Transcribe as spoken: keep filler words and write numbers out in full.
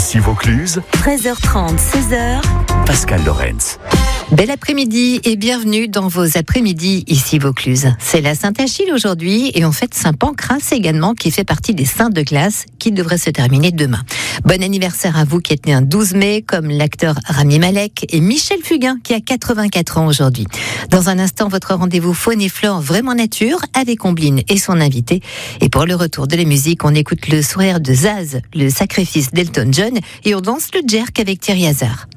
Ici Vaucluse, treize heures trente, seize heures. Pascal Lorenz. Bel après-midi et bienvenue dans vos après-midi ici Vaucluse. C'est la Saint-Achille aujourd'hui et on fête Saint-Pancrace également qui fait partie des saints de classe qui devrait se terminer demain. Bon anniversaire à vous qui êtes né un douze mai comme l'acteur Rami Malek et Michel Fugain qui a quatre-vingt-quatre ans aujourd'hui. Dans un instant, votre rendez-vous faune et flore vraiment nature avec Ombline et son invité. Et pour le retour de la musique, on écoute le sourire de Zaz, le sacrifice d'Elton John et on danse le jerk avec Thierry Hazard.